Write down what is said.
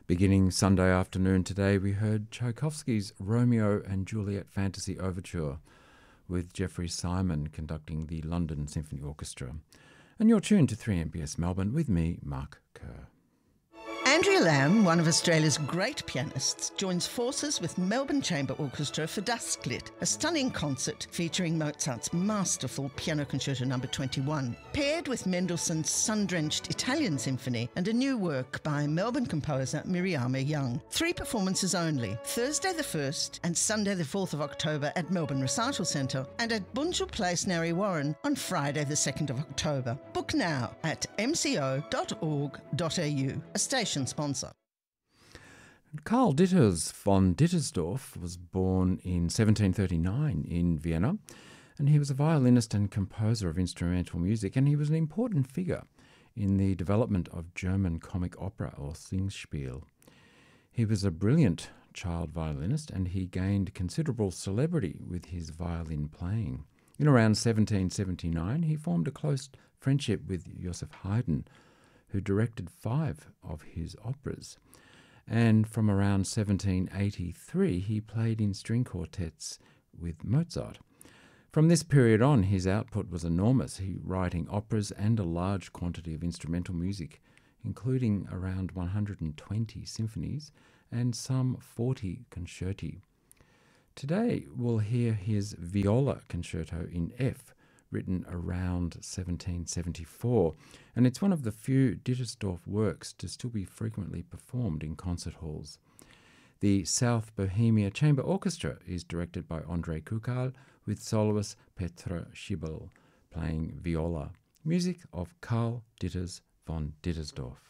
Beginning Sunday afternoon today, we heard Tchaikovsky's Romeo and Juliet Fantasy Overture, with Jeffrey Simon conducting the London Symphony Orchestra. And you're tuned to 3MBS Melbourne with me, Mark Kerr. Andrea Lamb, one of Australia's great pianists, joins forces with Melbourne Chamber Orchestra for Dusklit, a stunning concert featuring Mozart's masterful Piano Concerto No. 21, paired with Mendelssohn's sun-drenched Italian Symphony and a new work by Melbourne composer Miriama Young. 3 performances only, Thursday the 1st and Sunday the 4th of October at Melbourne Recital Centre and at Bunjil Place, Narre Warren on Friday the 2nd of October. Book now at mco.org.au, a station sponsor. Karl Ditters von Dittersdorf was born in 1739 in Vienna, and he was a violinist and composer of instrumental music, and he was an important figure in the development of German comic opera, or Singspiel. He was a brilliant child violinist, and he gained considerable celebrity with his violin playing. In around 1779, he formed a close friendship with Joseph Haydn, who directed 5 of his operas. And from around 1783, he played in string quartets with Mozart. From this period on, his output was enormous, he writing operas and a large quantity of instrumental music, including around 120 symphonies and some 40 concerti. Today, we'll hear his Viola Concerto in F, written around 1774, and it's one of the few Dittersdorf works to still be frequently performed in concert halls. The South Bohemia Chamber Orchestra is directed by Andrei Kukal, with soloist Petr Schibel playing viola. Music of Karl Ditters von Dittersdorf.